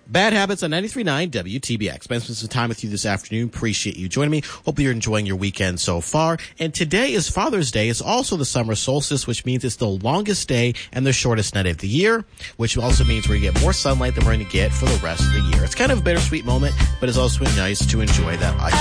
Bad Habits on 93.9 WTBX. Spent some time with you this afternoon. Appreciate you joining me. Hope you're enjoying your weekend so far. And today is Father's Day. It's also the summer solstice, which means it's the longest day and the shortest night of the year, which also means we're going to get more sunlight than we're going to get for the rest of the year. It's kind of a bittersweet moment, but it's also nice to enjoy that